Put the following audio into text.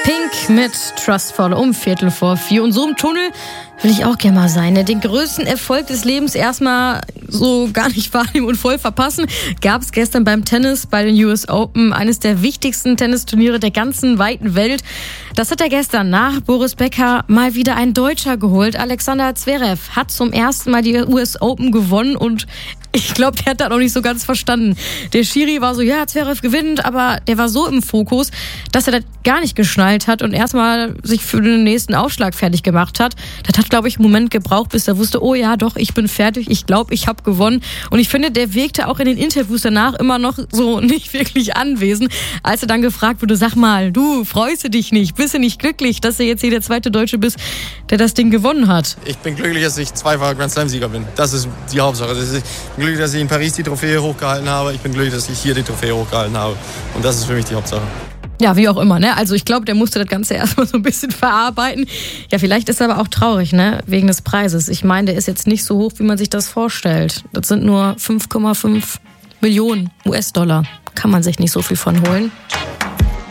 Pink mit Trustful um 3:45. Und so im Tunnel will ich auch gerne mal sein. Den größten Erfolg des Lebens erstmal so gar nicht wahrnehmen und voll verpassen, gab es gestern beim Tennis bei den US Open, eines der wichtigsten Tennisturniere der ganzen weiten Welt. Das hat er gestern nach Boris Becker mal wieder ein Deutscher geholt. Alexander Zverev hat zum ersten Mal die US Open gewonnen und ich glaube, der hat das noch nicht so ganz verstanden. Der Schiri war so, ja, Zverev gewinnt, aber der war so im Fokus, dass er das gar nicht geschnallt hat und erstmal sich für den nächsten Aufschlag fertig gemacht hat. Das hat, glaube ich, einen Moment gebraucht, bis er wusste, oh ja, doch, ich bin fertig, ich glaube, ich habe gewonnen. Und ich finde, der wirkte auch in den Interviews danach immer noch so nicht wirklich anwesend, als er dann gefragt wurde, sag mal, du, freust du dich nicht? Bist du nicht glücklich, dass du jetzt hier der zweite Deutsche bist, der das Ding gewonnen hat? Ich bin glücklich, dass ich zweifacher Grand Slam-Sieger bin. Das ist die Hauptsache. Ich bin glücklich, dass ich in Paris die Trophäe hochgehalten habe. Ich bin glücklich, dass ich hier die Trophäe hochgehalten habe. Und das ist für mich die Hauptsache. Ja, wie auch immer, ne? Also ich glaube, der musste das Ganze erstmal so ein bisschen verarbeiten. Ja, vielleicht ist er aber auch traurig, ne? Wegen des Preises. Ich meine, der ist jetzt nicht so hoch, wie man sich das vorstellt. Das sind nur 5,5 Millionen US-Dollar. Kann man sich nicht so viel von holen.